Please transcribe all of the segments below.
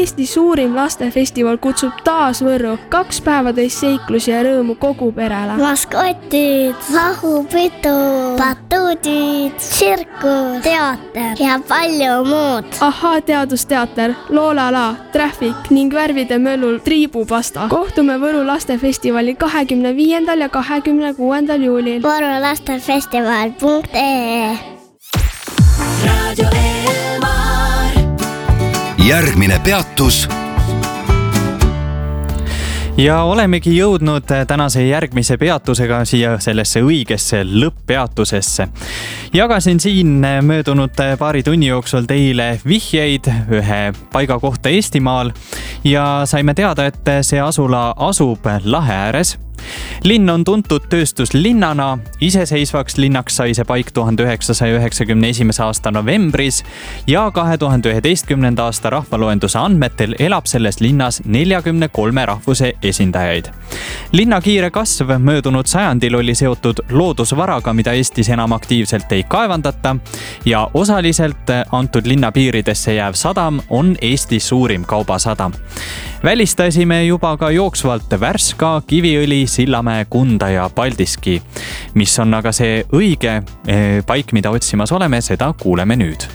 Eesti suurim lastefestival kutsub taas Võrru 2 päevatäis seiklusi ja rõõmu kogu perele. Maskotid, lahupidu, batuudid, tsirkus, teater ja palju muud. Ahaa teadusteater, Loolala, Traffic ning värvide möllul triibupasta. Kohtume Võru lastefestivali 25. ja 26. juulil. võrulastefestival.ee Radio Elmar. Järgmine peatus. Ja olemegi jõudnud tänase järgmise peatusega siia sellesse õigesse lõpppeatusesse. Jagasin siin möödunud paari tunni jooksul teile vihjeid ühe paiga kohta Eestimaal ja saime teada, et see asula asub lahe ääres. Linn on tuntud tööstuslinnana, iseseisvaks linnaks sai see paik 1991. aasta novembris ja 2011. aasta rahvaloenduse andmetel elab selles linnas 43 rahvuse esindajaid. Linna kiire kasv möödunud sajandil oli seotud loodusvaraga, mida Eestis enam aktiivselt ei kaevandata ja osaliselt antud linna piiridesse jääv sadam on Eesti suurim kaubasadam. Välistasime juba ka jooksvalt Värska, Kiviõli, Sillamäe, Kunda ja Paldiski. Mis on aga see õige paik, mida otsimas oleme, seda kuuleme nüüd.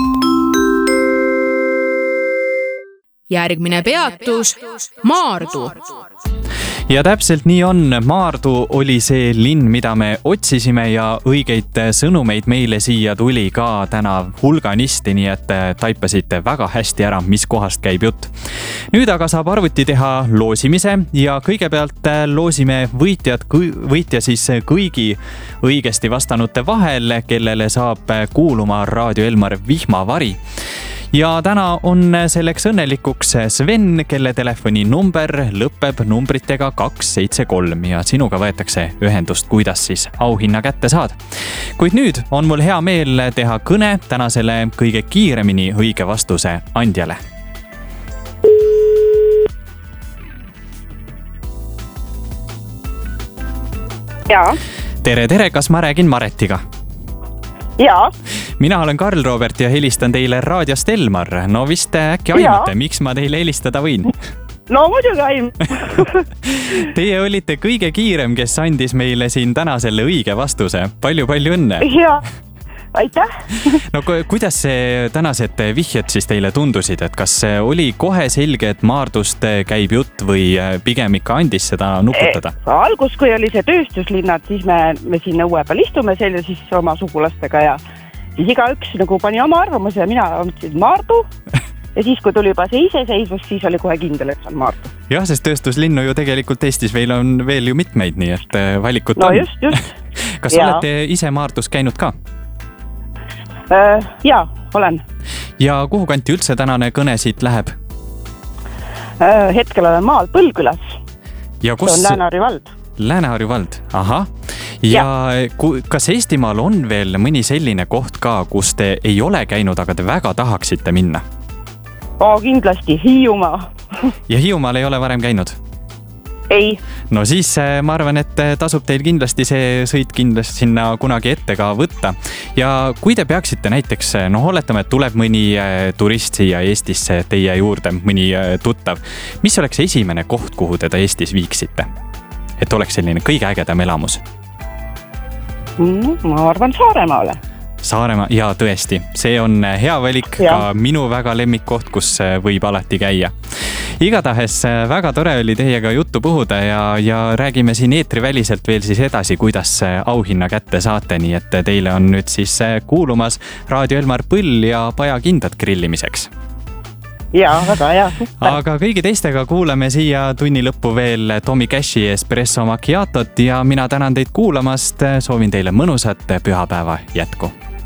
Järgmine peatus, Maardu. Ja täpselt nii on, Maardu oli see linn, mida me otsisime ja õigeid sõnumeid meile siia tuli ka täna hulganisti, nii et taipasite väga hästi ära, mis kohast käib jutt. Nüüd aga saab arvuti teha loosimise ja kõigepealt loosime võitja siis kõigi õigesti vastanute vahel, kellele saab kuuluma Raadio Elmar vihmavari. Ja täna on selleks õnnelikuks Sven, kelle telefoni number lõpeb numbritega 273 ja sinuga võetakse ühendust, kuidas siis auhinna kätte saad. Kuid nüüd on mul hea meel teha kõne tänasele kõige kiiremini õige vastuse andjale. Jaa. Tere, kas ma räägin Maretiga? Jaa. Mina olen Karl Robert ja helistan teile raadiost Elmar. No vist äkki aimate, miks ma teile helistada võin? No muidugi aim. Teie olite kõige kiirem, kes andis meile siin täna selle õige vastuse. Palju õnne. Jaa, aitäh. No kuidas see tänased vihjed siis teile tundusid? Et kas oli kohe selge, et Maardust käib jutt või pigem ikka andis seda nuputada? Algus, kui oli see tööstuslinnad, siis me siin õue peal istume selle siis oma sugulastega ja siis igaüks nagu pani oma arvamuse ja mina mõtlesin Maardu. Ja siis, kui tuli juba see iseseisvus, siis oli kohe kindel, et see on Maardu. Jah, sest tööstuslinnu ju tegelikult Eestis on veel ju mitmeid, nii et valikut on. No just. Kas olete ise Maardus käinud ka? Jaa, olen. Ja kuhu kanti üldse tänane kõne siit läheb? Hetkel olen maal Põlkülas. Ja kus? See on Lääne-Harju vald. Lääne-Harju vald, ahah. Ja kas Eestimaal on veel mõni selline koht ka, kus te ei ole käinud, aga te väga tahaksite minna? Kindlasti, Hiiumaa. Ja Hiiumaal ei ole varem käinud? Ei. No siis ma arvan, et tasub teil kindlasti see sõit kindlasti sinna kunagi ette ka võtta. Ja kui te peaksite näiteks, oletame, et tuleb mõni turist siia Eestisse teie juurde, mõni tuttav, mis oleks esimene koht, kuhu teda Eestis viiksite? Et oleks selline kõige ägedam elamus? Ma arvan Saaremaale. Saaremaa, ja tõesti, see on hea valik, ka minu väga lemmikkoht, kus võib alati käia. Igatahes väga tore oli teiega juttu puhuda ja räägime siin eetriväliselt veel siis edasi, kuidas auhinna kätte saate, nii et teile on nüüd siis kuulumas Raadio Elmar Põll ja pajakindad grillimiseks. Jaa, väga hea. Aga kõigi teistega kuulame siia tunni lõppu veel Tommy Cashi Espresso Macchiatot ja mina tänan teid kuulamast, soovin teile mõnusat pühapäeva jätku.